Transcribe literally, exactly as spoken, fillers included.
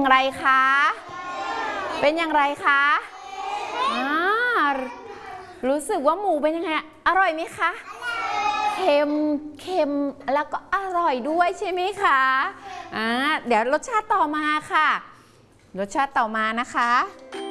อย่างไรคะเป็นอย่างไรคะรู้สึกว่าหมูเป็นยังไงอร่อยไหมคะเค็มเค็มแล้วก็อร่อยด้วยใช่ไหมคะอ่าเดี๋ยวรสชาติต่อมาค่ะรสชาติต่อมานะคะ